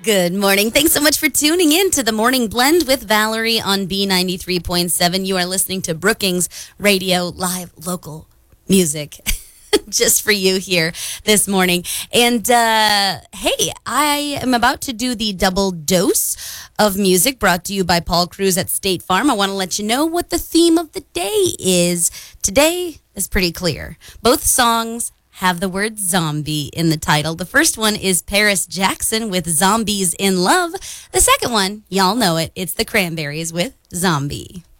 Good morning. Thanks so much for tuning in to the Morning Blend with Valerie on B93.7. You are listening to Brookings Radio, live local music. Just for you here this morning. And hey, I am about to do the double dose of music brought to you by Paul Cruz at State Farm. I want to let you know what the theme of the day is. Today is pretty clear. Both songs have the word zombie in the title. The first one is Paris Jackson with Zombies in Love. The second one, y'all know it. It's the Cranberries with Zombie.